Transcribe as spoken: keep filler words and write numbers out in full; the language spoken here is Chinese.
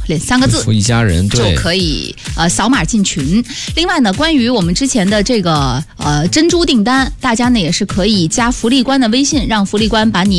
链三个字， 福一家人对就可以呃扫码进群。另外呢，关于我们之前的这个呃珍珠订单，大家呢也是可以加福利官的微信，让福利官把你